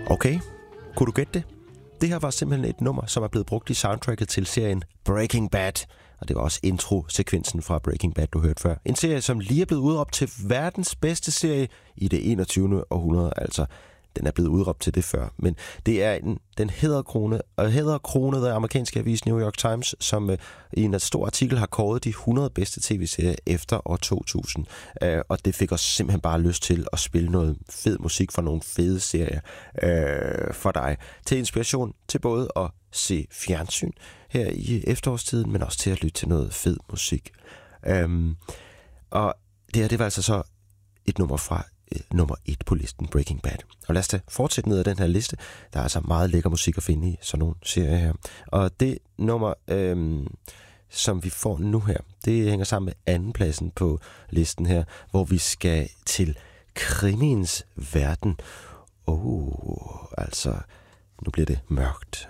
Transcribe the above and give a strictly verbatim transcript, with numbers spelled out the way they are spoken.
Okay, kunne du gætte det? Det her var simpelthen et nummer, som er blevet brugt i soundtracket til serien Breaking Bad. Og det var også intro-sekvensen fra Breaking Bad, du hørte før. En serie, som lige er blevet udråbt til verdens bedste serie i det enogtyvende århundrede. Altså, den er blevet udråbt til det før. Men det er en, den hæderkronede, og hæderkronede amerikanske avis New York Times, som uh, i en stor artikel har kåret de hundrede bedste tv-serier efter år to tusind. Uh, og det fik os simpelthen bare lyst til at spille noget fed musik fra nogle fede serier uh, for dig. Til inspiration til både at se fjernsyn her i efterårstiden, men også til at lytte til noget fed musik. Um, og det her, det var altså så et nummer fra uh, nummer et på listen, Breaking Bad. Og lad os da fortsætte ned ad den her liste. Der er altså meget lækker musik at finde i sådan nogle serier her. Og det nummer, øhm, som vi får nu her, det hænger sammen med andenpladsen på listen her, hvor vi skal til krimiens verden. Åh, oh, altså, nu bliver det mørkt